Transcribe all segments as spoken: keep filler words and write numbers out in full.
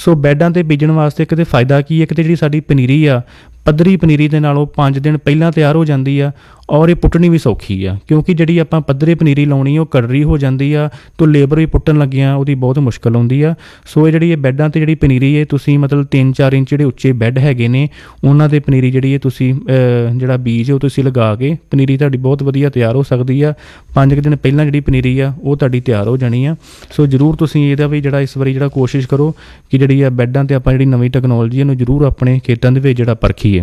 ਸੋ ਬੈਡਾਂ 'ਤੇ ਬੀਜਣ ਵਾਸਤੇ ਇੱਕ ਤਾਂ फ़ायदा ਕੀ ਹੈ, ਕਿ ਜਿਹੜੀ ਸਾਡੀ ਪਨੀਰੀ ਆ ਪੱਧਰੀ ਪਨੀਰੀ ਦੇ ਨਾਲੋਂ ਪੰਜ ਦਿਨ ਪਹਿਲਾਂ ਤਿਆਰ ਹੋ ਜਾਂਦੀ ਆ, ਔਰ ਇਹ ਪੁੱਟਣੀ ਵੀ ਸੌਖੀ ਆ, ਕਿਉਂਕਿ ਜਿਹੜੀ ਆਪਾਂ ਪੱਧਰੇ ਪਨੀਰੀ ਲਾਉਣੀ ਉਹ ਕੜਰੀ ਹੋ ਜਾਂਦੀ ਆ, ਤੋਂ ਲੇਬਰ ਵੀ ਪੁੱਟਣ ਲੱਗਿਆਂ ਉਹਦੀ ਬਹੁਤ ਮੁਸ਼ਕਿਲ ਆਉਂਦੀ ਆ। ਸੋ ਇਹ ਜਿਹੜੀ ਇਹ ਬੈੱਡਾਂ 'ਤੇ ਜਿਹੜੀ ਪਨੀਰੀ ਹੈ ਤੁਸੀਂ ਮਤਲਬ ਤਿੰਨ ਚਾਰ ਇੰਚ ਜਿਹੜੇ ਉੱਚੇ ਬੈੱਡ ਹੈਗੇ ਨੇ ਉਹਨਾਂ 'ਤੇ ਪਨੀਰੀ ਜਿਹੜੀ ਹੈ ਤੁਸੀਂ ਜਿਹੜਾ ਬੀਜ ਉਹ ਤੁਸੀਂ ਲਗਾ ਕੇ ਪਨੀਰੀ ਤੁਹਾਡੀ ਬਹੁਤ ਵਧੀਆ ਤਿਆਰ ਹੋ ਸਕਦੀ ਆ। ਪੰਜ ਕੁ ਦਿਨ ਪਹਿਲਾਂ ਜਿਹੜੀ ਪਨੀਰੀ ਆ ਉਹ ਤੁਹਾਡੀ ਤਿਆਰ ਹੋ ਜਾਣੀ ਆ। ਸੋ ਜ਼ਰੂਰ ਤੁਸੀਂ ਇਹਦਾ ਵੀ ਜਿਹੜਾ ਇਸ ਵਾਰੀ ਜਿਹੜਾ ਕੋਸ਼ਿਸ਼ ਕਰੋ ਕਿ ਜਿਹੜੀ ਆ ਬੈੱਡਾਂ 'ਤੇ ਆਪਾਂ ਜਿਹੜੀ ਨਵੀਂ ਟੈਕਨੋਲੋਜੀ ਇਹਨੂੰ ਜ਼ਰੂਰ ਆਪਣੇ ਖੇਤਾਂ ਦੇ ਵਿੱਚ ਜਿਹੜਾ ਪਰਖੀਏ।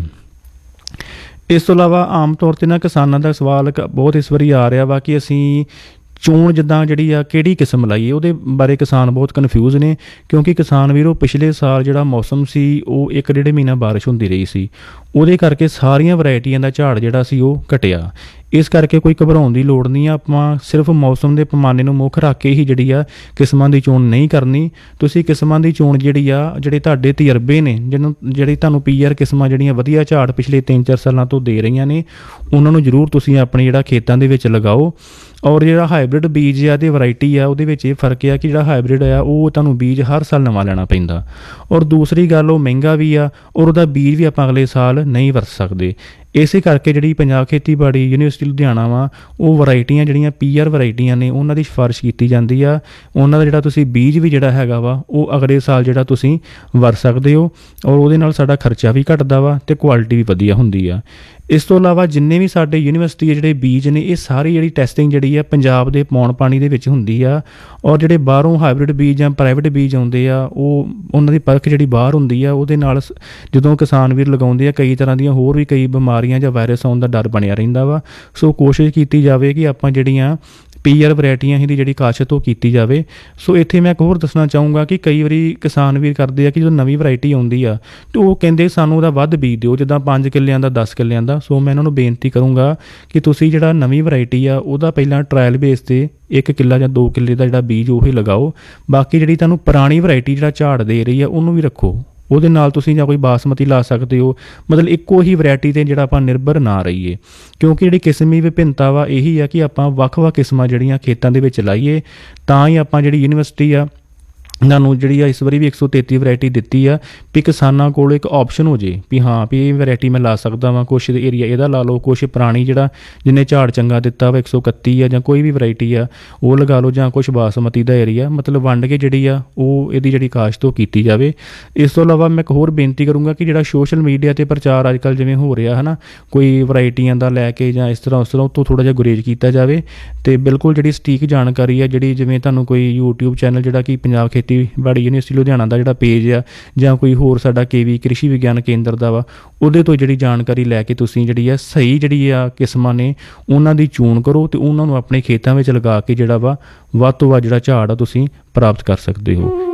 ਇਸ ਤੋਂ ਇਲਾਵਾ ਆਮ ਤੌਰ 'ਤੇ ਨਾ ਕਿਸਾਨਾਂ ਦਾ ਸਵਾਲ ਬਹੁਤ ਇਸ ਵਾਰੀ ਆ ਰਿਹਾ ਵਾ ਕਿ ਅਸੀਂ ਚੋਣ ਜਿੱਦਾਂ ਜਿਹੜੀ ਆ ਕਿਹੜੀ ਕਿਸਮ ਲਾਈਏ, ਉਹਦੇ ਬਾਰੇ ਕਿਸਾਨ ਬਹੁਤ ਕਨਫਿਊਜ਼ ਨੇ, ਕਿਉਂਕਿ ਕਿਸਾਨ ਵੀਰੋ ਪਿਛਲੇ ਸਾਲ ਜਿਹੜਾ ਮੌਸਮ ਸੀ ਉਹ ਇੱਕ ਡੇਢ ਮਹੀਨਾ ਬਾਰਿਸ਼ ਹੁੰਦੀ ਰਹੀ ਸੀ, ਉਹਦੇ ਕਰਕੇ ਸਾਰੀਆਂ ਵੈਰਾਈਟੀਆਂ ਦਾ ਝਾੜ ਜਿਹੜਾ ਸੀ ਉਹ ਘਟਿਆ। ਇਸ ਕਰਕੇ ਕੋਈ ਘਬਰਾਉਣ ਦੀ ਲੋੜ ਨਹੀਂ ਆ, ਆਪਾਂ ਸਿਰਫ ਮੌਸਮ ਦੇ ਪੈਮਾਨੇ ਨੂੰ ਮੁੱਖ ਰੱਖ ਕੇ ਹੀ ਜਿਹੜੀ ਆ ਕਿਸਮਾਂ ਦੀ ਚੋਣ ਨਹੀਂ ਕਰਨੀ। ਤੁਸੀਂ ਕਿਸਮਾਂ ਦੀ ਚੋਣ ਜਿਹੜੀ ਆ ਜਿਹੜੇ ਤੁਹਾਡੇ ਤਜਰਬੇ ਨੇ, ਜਿਹਨੂੰ ਜਿਹੜੀ ਤੁਹਾਨੂੰ ਪੀ ਆਰ ਕਿਸਮਾਂ ਜਿਹੜੀਆਂ ਵਧੀਆ ਝਾੜ ਪਿਛਲੇ ਤਿੰਨ ਚਾਰ ਸਾਲਾਂ ਤੋਂ ਦੇ ਰਹੀਆਂ ਨੇ ਉਹਨਾਂ ਨੂੰ ਜ਼ਰੂਰ ਤੁਸੀਂ ਆਪਣੇ ਜਿਹੜਾ ਖੇਤਾਂ ਦੇ ਵਿੱਚ ਲਗਾਓ। ਔਰ ਜਿਹੜਾ ਹਾਈਬ੍ਰਿਡ ਬੀਜ ਆ ਅਤੇ ਵਰਾਇਟੀ ਆ ਉਹਦੇ ਵਿੱਚ ਇਹ ਫਰਕ ਆ ਕਿ ਜਿਹੜਾ ਹਾਈਬ੍ਰਿਡ ਆ ਉਹ ਤੁਹਾਨੂੰ ਬੀਜ ਹਰ ਸਾਲ ਨਵਾਂ ਲੈਣਾ ਪੈਂਦਾ, ਔਰ ਦੂਸਰੀ ਗੱਲ ਉਹ ਮਹਿੰਗਾ ਵੀ ਆ, ਔਰ ਉਹਦਾ ਬੀਜ ਵੀ ਆਪਾਂ ਅਗਲੇ ਸਾਲ ਨਹੀਂ ਵਰਤ ਸਕਦੇ। ਇਸੇ ਕਰਕੇ ਜਿਹੜੀ ਪੰਜਾਬ ਖੇਤੀਬਾੜੀ ਯੂਨੀਵਰਸਿਟੀ ਲੁਧਿਆਣਾ ਵਾ ਉਹ ਵਰਾਇਟੀਆਂ ਜਿਹੜੀਆਂ ਪੀ ਆਰ ਵਰਾਇਟੀਆਂ ਨੇ ਉਹਨਾਂ ਦੀ ਸਿਫਾਰਿਸ਼ ਕੀਤੀ ਜਾਂਦੀ ਆ। ਉਹਨਾਂ ਦਾ ਜਿਹੜਾ ਤੁਸੀਂ ਬੀਜ ਵੀ ਜਿਹੜਾ ਹੈਗਾ ਵਾ ਉਹ ਅਗਲੇ ਸਾਲ ਜਿਹੜਾ ਤੁਸੀਂ ਵਰਤ ਸਕਦੇ ਹੋ, ਔਰ ਉਹਦੇ ਨਾਲ ਸਾਡਾ ਖਰਚਾ ਵੀ ਘੱਟਦਾ ਵਾ ਅਤੇ ਕੁਆਲਿਟੀ ਵੀ ਵਧੀਆ ਹੁੰਦੀ ਆ। ਇਸ ਤੋਂ ਇਲਾਵਾ ਜਿੰਨੇ ਵੀ ਸਾਡੇ ਯੂਨੀਵਰਸਿਟੀ ਦੇ ਜਿਹੜੇ ਬੀਜ ਨੇ ਇਹ ਸਾਰੀ ਜਿਹੜੀ ਟੈਸਟਿੰਗ ਜਿਹੜੀ ਆ ਪੰਜਾਬ ਦੇ ਪੌਣ ਪਾਣੀ ਦੇ ਵਿੱਚ ਹੁੰਦੀ ਆ, ਔਰ ਜਿਹੜੇ ਬਾਹਰੋਂ ਹਾਈਬ੍ਰਿਡ ਬੀਜ ਜਾਂ ਪ੍ਰਾਈਵੇਟ ਬੀਜ ਆਉਂਦੇ ਆ ਉਹ ਉਹਨਾਂ ਦੀ ਪਰਖ ਜਿਹੜੀ ਬਾਹਰ ਹੁੰਦੀ ਆ, ਉਹਦੇ ਨਾਲ ਜਦੋਂ ਕਿਸਾਨ ਵੀਰ ਲਗਾਉਂਦੇ ਆ ਕਈ ਤਰ੍ਹਾਂ ਦੀਆਂ ਹੋਰ ਵੀ ਕਈ ਬਿਮਾਰੀਆਂ ਜਾਂ ਵਾਇਰਸ ਆਉਣ ਦਾ ਡਰ ਬਣਿਆ ਰਹਿੰਦਾ ਵਾ। ਸੋ ਕੋਸ਼ਿਸ਼ ਕੀਤੀ ਜਾਵੇ ਕਿ ਆਪਾਂ ਜਿਹੜੀਆਂ ਪੀ ਆਰ ਵਰਾਇਟੀਆਂ ਇਹਦੀ ਜਿਹੜੀ ਕਾਸ਼ਤ ਉਹ ਕੀਤੀ ਜਾਵੇ। ਸੋ ਇੱਥੇ ਮੈਂ ਇੱਕ ਹੋਰ ਦੱਸਣਾ ਚਾਹੂੰਗਾ ਕਿ ਕਈ ਵਾਰੀ ਕਿਸਾਨ ਵੀਰ ਕਰਦੇ ਆ ਕਿ ਜਦੋਂ ਨਵੀਂ ਵਰਾਇਟੀ ਆਉਂਦੀ ਆ ਅਤੇ ਉਹ ਕਹਿੰਦੇ ਸਾਨੂੰ ਉਹਦਾ ਵੱਧ ਬੀਜ ਦਿਓ, ਜਿੱਦਾਂ ਪੰਜ ਕਿੱਲਿਆਂ ਦਾ ਦਸ ਕਿੱਲਿਆਂ ਦਾ। ਸੋ ਮੈਂ ਇਹਨਾਂ ਨੂੰ ਬੇਨਤੀ ਕਰੂੰਗਾ ਕਿ ਤੁਸੀਂ ਜਿਹੜਾ ਨਵੀਂ ਵਰਾਇਟੀ ਆ ਉਹਦਾ ਪਹਿਲਾਂ ਟਰਾਇਲ ਬੇਸ 'ਤੇ ਇੱਕ ਕਿੱਲਾ ਜਾਂ ਦੋ ਕਿੱਲੇ ਦਾ ਜਿਹੜਾ ਬੀਜ ਉਹ ਹੀ ਲਗਾਓ। ਬਾਕੀ ਜਿਹੜੀ ਤੁਹਾਨੂੰ ਪੁਰਾਣੀ ਵਰਾਇਟੀ ਜਿਹੜਾ ਝਾੜ ਦੇ ਰਹੀ ਆ ਉਹਨੂੰ ਵੀ ਰੱਖੋ, ਉਹਦੇ ਨਾਲ ਤੁਸੀਂ ਜਾਂ ਕੋਈ ਬਾਸਮਤੀ ਲਾ ਸਕਦੇ ਹੋ। ਮਤਲਬ ਇੱਕੋ ਹੀ ਵੈਰਾਇਟੀ 'ਤੇ ਜਿਹੜਾ ਆਪਾਂ ਨਿਰਭਰ ਨਾ ਰਹੀਏ, ਕਿਉਂਕਿ ਜਿਹੜੀ ਕਿਸਮੀ ਵਿਭਿੰਨਤਾ ਵਾ ਇਹੀ ਆ ਕਿ ਆਪਾਂ ਵੱਖ-ਵੱਖ ਕਿਸਮਾਂ ਜਿਹੜੀਆਂ ਖੇਤਾਂ ਦੇ ਵਿੱਚ ਲਾਈਏ, ਤਾਂ ਹੀ ਆਪਾਂ ਜਿਹੜੀ ਯੂਨੀਵਰਸਿਟੀ ਆ ਤੁਹਾਨੂੰ ਜਿਹੜੀ ਆ ਇਸ ਵਾਰੀ ਵੀ ਇੱਕ ਸੌ ਤੇਤੀ ਵਰਾਇਟੀ ਦਿੱਤੀ ਆ ਵੀ ਕਿਸਾਨਾਂ ਕੋਲ ਇੱਕ ਆਪਸ਼ਨ ਹੋ ਜੇ ਵੀ ਹਾਂ ਵੀ ਇਹ ਵਰਾਇਟੀ ਮੈਂ ਲਾ ਸਕਦਾ ਵਾਂ। ਕੁਛ ਏਰੀਆ ਇਹਦਾ ਲਾ ਲਓ, ਕੁਛ ਪੁਰਾਣੀ ਜਿਹੜਾ ਜਿਹਨੇ ਝਾੜ ਚੰਗਾ ਦਿੱਤਾ ਵਾ ਇੱਕ ਸੌ ਇਕੱਤੀ ਆ ਜਾਂ ਕੋਈ ਵੀ ਵਰਾਇਟੀ ਆ ਉਹ ਲਗਾ ਲਓ, ਜਾਂ ਕੁਛ ਬਾਸਮਤੀ ਦਾ ਏਰੀਆ, ਮਤਲਬ ਵੰਡ ਕੇ ਜਿਹੜੀ ਆ ਉਹ ਇਹਦੀ ਜਿਹੜੀ ਕਾਸ਼ਤ ਉਹ ਕੀਤੀ ਜਾਵੇ। ਇਸ ਤੋਂ ਇਲਾਵਾ ਮੈਂ ਇੱਕ ਹੋਰ ਬੇਨਤੀ ਕਰੂੰਗਾ ਕਿ ਜਿਹੜਾ ਸੋਸ਼ਲ ਮੀਡੀਆ 'ਤੇ ਪ੍ਰਚਾਰ ਅੱਜ ਕੱਲ੍ਹ ਜਿਵੇਂ ਹੋ ਰਿਹਾ ਹੈ ਨਾ, ਕੋਈ ਵਰਾਇਟੀਆਂ ਦਾ ਲੈ ਕੇ ਜਾਂ ਇਸ ਤਰ੍ਹਾਂ ਉਸ ਤਰ੍ਹਾਂ, ਉਹ ਤੋਂ ਥੋੜ੍ਹਾ ਜਿਹਾ ਗੁਰੇਜ਼ ਕੀਤਾ ਜਾਵੇ ਅਤੇ ਬਿਲਕੁਲ ਜਿਹੜੀ ਸਟੀਕ ਜਾਣਕਾਰੀ ਆ ਜਿਹੜੀ ਜਿਵੇਂ ਤੁਹਾਨੂੰ ਕੋਈ ਯੂਟਿਊਬ ਚੈਨਲ ਜਿਹੜਾ ਕਿ ਪੰਜਾਬ ਖੇਤੀਬਾੜੀ ਯੂਨੀਵਰਸਿਟੀ ਲੁਧਿਆਣਾ ਦਾ ਜਿਹੜਾ ਪੇਜ ਆ ਜਾਂ ਕੋਈ ਹੋਰ ਸਾਡਾ ਕੇ ਵੀ ਕ੍ਰਿਸ਼ੀ ਵਿਗਿਆਨ ਕੇਂਦਰ ਦਾ ਵਾ ਉਹਦੇ ਤੋਂ ਜਿਹੜੀ ਜਾਣਕਾਰੀ ਲੈ ਕੇ ਤੁਸੀਂ ਜਿਹੜੀ ਆ ਸਹੀ ਜਿਹੜੀ ਆ ਕਿਸਮਾਂ ਨੇ ਉਹਨਾਂ ਦੀ ਚੋਣ ਕਰੋ ਅਤੇ ਉਹਨਾਂ ਨੂੰ ਆਪਣੇ ਖੇਤਾਂ ਵਿੱਚ ਲਗਾ ਕੇ ਜਿਹੜਾ ਵਾ ਵੱਧ ਤੋਂ ਵੱਧ ਜਿਹੜਾ ਝਾੜ ਆ ਤੁਸੀਂ ਪ੍ਰਾਪਤ ਕਰ ਸਕਦੇ ਹੋ।